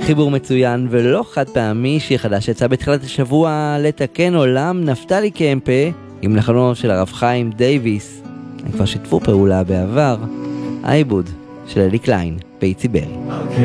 חיבור מצוין ולא חד פעמי, שיר חדש יצא בתחילת השבוע, לתקן עולם, נפתלי קמפה עם לחנו של הרב חיים דייביס. הם כבר שיתפו פעולה בעבר. העיבוד של אלי קליין, פייצי ברי.